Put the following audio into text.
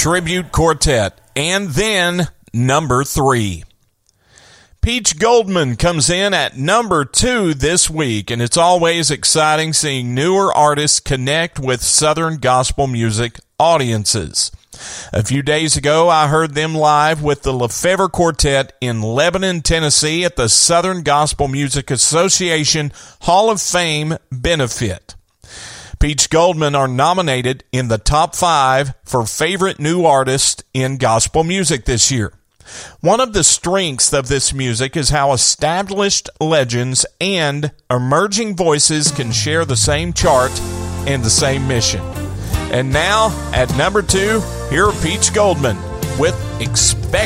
Tribute Quartet. And then number 3. Peach Goldman comes in at number 2 this week, and it's always exciting seeing newer artists connect with Southern gospel music audiences. A few days ago, I heard them live with the Lefevre Quartet in Lebanon, Tennessee at the Southern Gospel Music Association Hall of Fame benefit. Peach Goldman are nominated in the top 5 for Favorite New Artist in Gospel Music this year. One of the strengths of this music is how established legends and emerging voices can share the same chart and the same mission. And now, at number 2, here are Peach Goldman with Expect